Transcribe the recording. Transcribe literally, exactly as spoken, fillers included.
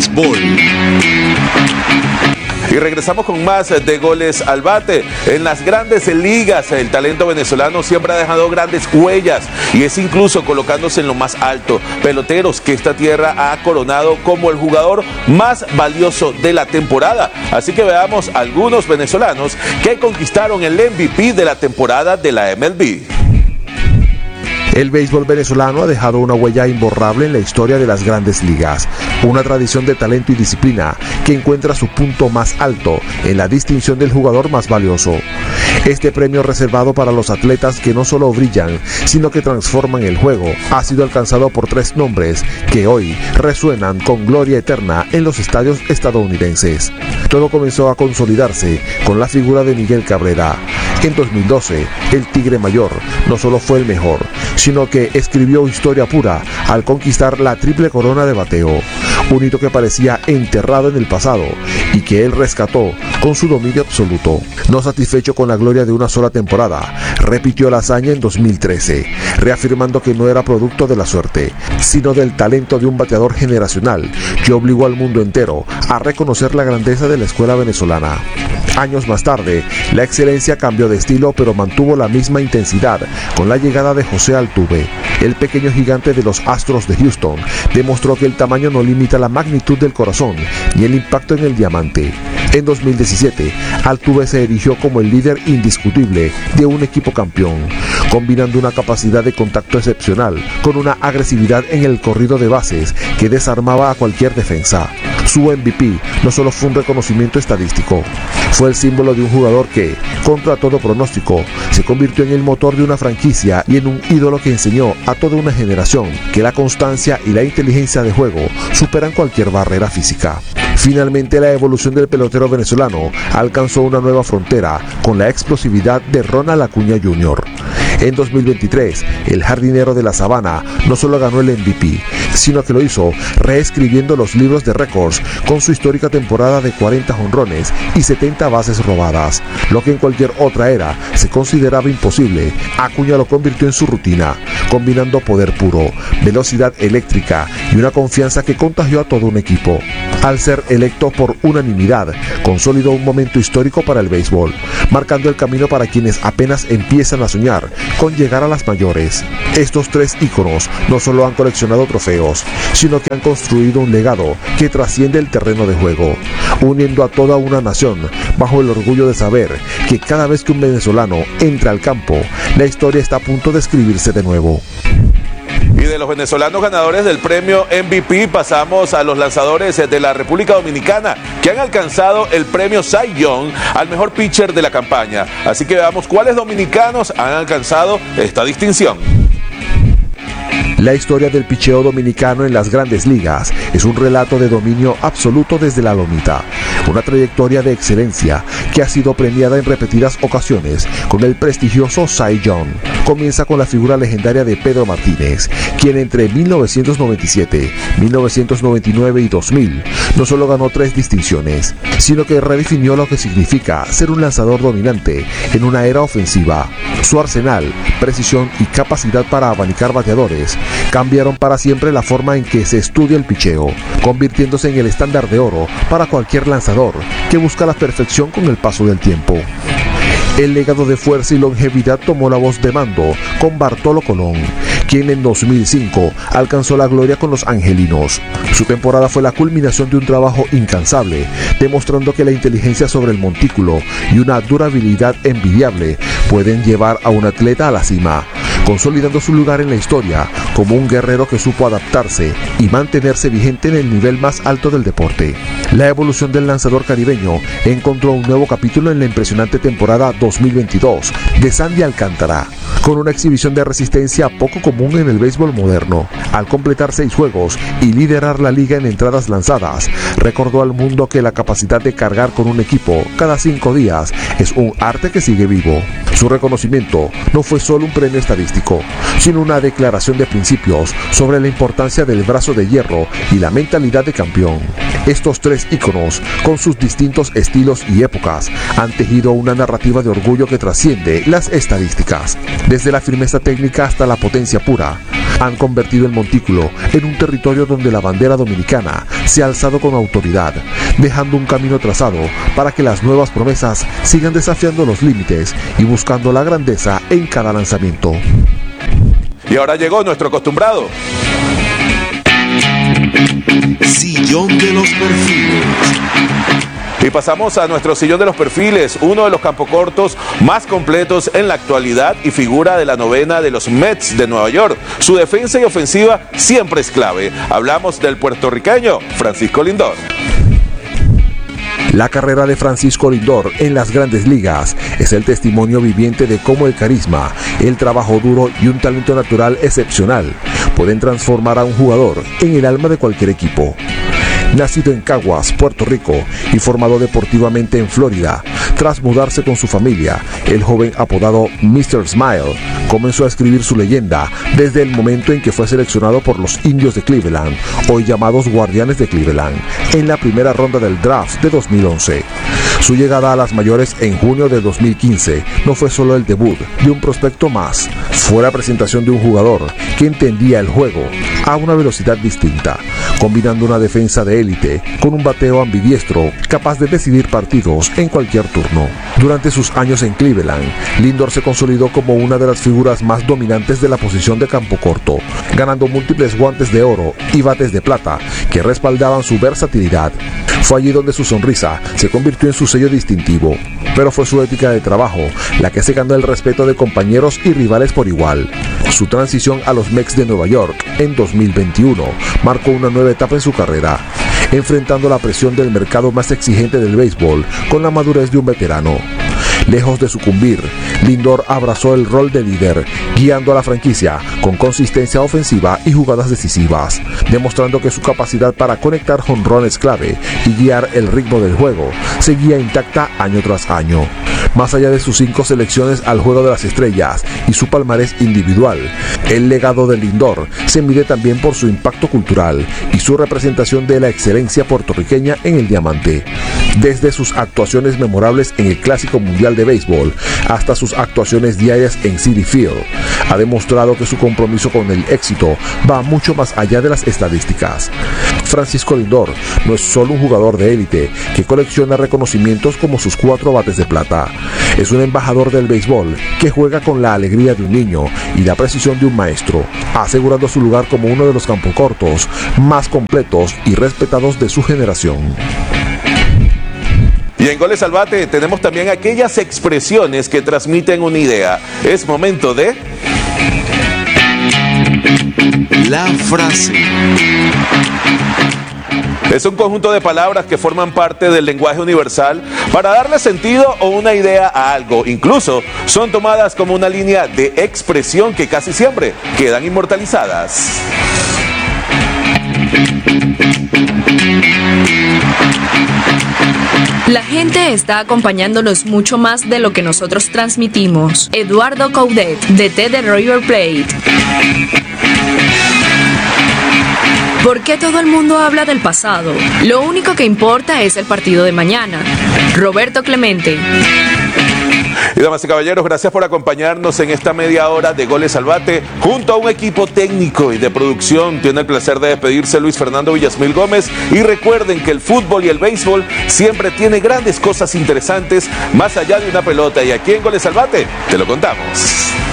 béisbol. Y regresamos con más de Goles al Bate. En las grandes ligas, el talento venezolano siempre ha dejado grandes huellas y es incluso colocándose en lo más alto. Peloteros que esta tierra ha coronado como el jugador más valioso de la temporada. Así que veamos algunos venezolanos que conquistaron el M V P de la temporada de la M L B. El béisbol venezolano ha dejado una huella imborrable en la historia de las grandes ligas, una tradición de talento y disciplina que encuentra su punto más alto en la distinción del jugador más valioso. Este premio reservado para los atletas que no solo brillan, sino que transforman el juego, ha sido alcanzado por tres nombres que hoy resuenan con gloria eterna en los estadios estadounidenses. Todo comenzó a consolidarse con la figura de Miguel Cabrera. En dos mil doce, el Tigre Mayor no solo fue el mejor, sino que escribió historia pura al conquistar la triple corona de bateo, un hito que parecía enterrado en el pasado y que él rescató con su dominio absoluto. No satisfecho con la gloria de una sola temporada, repitió la hazaña en dos mil trece, reafirmando que no era producto de la suerte, sino del talento de un bateador generacional que obligó al mundo entero a reconocer la grandeza de la escuela venezolana. Años más tarde, la excelencia cambió de estilo, pero mantuvo la misma intensidad con la llegada de José Altuve. El pequeño gigante de los Astros de Houston demostró que el tamaño no limita la magnitud del corazón ni el impacto en el diamante. En dos mil diecisiete, Altuve se erigió como el líder indiscutible de un equipo campeón, combinando una capacidad de contacto excepcional con una agresividad en el corrido de bases que desarmaba a cualquier defensa. Su M V P no solo fue un reconocimiento estadístico, fue el símbolo de un jugador que, contra todo pronóstico, se convirtió en el motor de una franquicia y en un ídolo que enseñó a toda una generación que la constancia y la inteligencia de juego superan cualquier barrera física. Finalmente, la evolución del pelotero venezolano alcanzó una nueva frontera con la explosividad de Ronald Acuña junior En dos mil veintitrés, el jardinero de la Sabana no solo ganó el M V P, sino que lo hizo reescribiendo los libros de récords con su histórica temporada de cuarenta jonrones y setenta bases robadas. Lo que en cualquier otra era se consideraba imposible, Acuña lo convirtió en su rutina, combinando poder puro, velocidad eléctrica y una confianza que contagió a todo un equipo. Al ser electo por unanimidad, consolidó un momento histórico para el béisbol, marcando el camino para quienes apenas empiezan a soñar con llegar a las mayores. Estos tres íconos no solo han coleccionado trofeos, sino que han construido un legado que trasciende el terreno de juego, uniendo a toda una nación bajo el orgullo de saber que cada vez que un venezolano entra al campo, la historia está a punto de escribirse de nuevo. Y de los venezolanos ganadores del premio M V P pasamos a los lanzadores de la República Dominicana que han alcanzado el premio Cy Young al mejor pitcher de la campaña. Así que veamos cuáles dominicanos han alcanzado esta distinción. La historia del picheo dominicano en las grandes ligas es un relato de dominio absoluto desde la lomita, una trayectoria de excelencia que ha sido premiada en repetidas ocasiones con el prestigioso Cy Young. Comienza con la figura legendaria de Pedro Martínez, quien entre mil novecientos noventa y siete, mil novecientos noventa y nueve y dos mil no solo ganó tres distinciones, sino que redefinió lo que significa ser un lanzador dominante en una era ofensiva. Su arsenal, precisión y capacidad para abanicar bateadores cambiaron para siempre la forma en que se estudia el picheo, convirtiéndose en el estándar de oro para cualquier lanzador que busca la perfección con el paso del tiempo. El legado de fuerza y longevidad tomó la voz de mando con Bartolo Colón, quien en dos mil cinco alcanzó la gloria con los angelinos. Su temporada fue la culminación de un trabajo incansable, demostrando que la inteligencia sobre el montículo y una durabilidad envidiable pueden llevar a un atleta a la cima, consolidando su lugar en la historia como un guerrero que supo adaptarse y mantenerse vigente en el nivel más alto del deporte. La evolución del lanzador caribeño encontró un nuevo capítulo en la impresionante temporada dos mil veintidós de Sandy Alcántara, con una exhibición de resistencia poco común en el béisbol moderno. Al completar seis juegos y liderar la liga en entradas lanzadas, recordó al mundo que la capacidad de cargar con un equipo cada cinco días es un arte que sigue vivo. Su reconocimiento no fue solo un premio estadístico, sino una declaración de principios sobre la importancia del brazo de hierro y la mentalidad de campeón. Estos tres íconos, con sus distintos estilos y épocas, han tejido una narrativa de orgullo que trasciende las estadísticas. Desde la firmeza técnica hasta la potencia pura, han convertido el montículo en un territorio donde la bandera dominicana se ha alzado con autoridad, dejando un camino trazado para que las nuevas promesas sigan desafiando los límites y buscando la grandeza en cada lanzamiento. Y ahora llegó nuestro acostumbrado Sillón de los Perfiles. Y pasamos a nuestro sillón de los perfiles, uno de los campocortos más completos en la actualidad y figura de la novena de los Mets de Nueva York. Su defensa y ofensiva siempre es clave. Hablamos del puertorriqueño Francisco Lindor. La carrera de Francisco Lindor en las grandes ligas es el testimonio viviente de cómo el carisma, el trabajo duro y un talento natural excepcional pueden transformar a un jugador en el alma de cualquier equipo. Nacido en Caguas, Puerto Rico, y formado deportivamente en Florida, tras mudarse con su familia, el joven apodado mister Smile comenzó a escribir su leyenda desde el momento en que fue seleccionado por los Indios de Cleveland, hoy llamados Guardianes de Cleveland, en la primera ronda del draft de dos mil once. Su llegada a las mayores en junio de dos mil quince no fue solo el debut de un prospecto más, fue la presentación de un jugador que entendía el juego a una velocidad distinta, combinando una defensa de élite con un bateo ambidiestro capaz de decidir partidos en cualquier turno. Durante sus años en Cleveland, Lindor se consolidó como una de las figuras más dominantes de la posición de campo corto, ganando múltiples guantes de oro y bates de plata que respaldaban su versatilidad. Fue allí donde su sonrisa se convirtió en su sello distintivo, pero fue su ética de trabajo la que se ganó el respeto de compañeros y rivales por igual. Su transición a los Mets de Nueva York en dos mil veintiuno marcó una nueva etapa en su carrera, enfrentando la presión del mercado más exigente del béisbol con la madurez de un veterano. Lejos de sucumbir, Lindor abrazó el rol de líder, guiando a la franquicia con consistencia ofensiva y jugadas decisivas, demostrando que su capacidad para conectar jonrones clave y guiar el ritmo del juego seguía intacta año tras año. Más allá de sus cinco selecciones al Juego de las Estrellas y su palmarés individual, el legado de Lindor se mide también por su impacto cultural y su representación de la excelencia puertorriqueña en el diamante. Desde sus actuaciones memorables en el Clásico Mundial de Béisbol hasta sus actuaciones diarias en Citi Field, ha demostrado que su compromiso con el éxito va mucho más allá de las estadísticas. Francisco Lindor no es solo un jugador de élite que colecciona reconocimientos como sus cuatro bates de plata. Es un embajador del béisbol que juega con la alegría de un niño y la precisión de un maestro, asegurando su lugar como uno de los campocortos más completos y respetados de su generación. Y en Goles al Bate tenemos también aquellas expresiones que transmiten una idea. Es momento de... La frase. Es un conjunto de palabras que forman parte del lenguaje universal para darle sentido o una idea a algo. Incluso son tomadas como una línea de expresión que casi siempre quedan inmortalizadas. La gente está acompañándonos mucho más de lo que nosotros transmitimos. Eduardo Coudet, D T de River Plate. ¿Por qué todo el mundo habla del pasado? Lo único que importa es el partido de mañana. Roberto Clemente. Y damas y caballeros, gracias por acompañarnos en esta media hora de Goles al Bate. Junto a un equipo técnico y de producción, tiene el placer de despedirse Luis Fernando Villasmil Gómez. Y recuerden que el fútbol y el béisbol siempre tiene grandes cosas interesantes más allá de una pelota. Y aquí en Goles al Bate te lo contamos.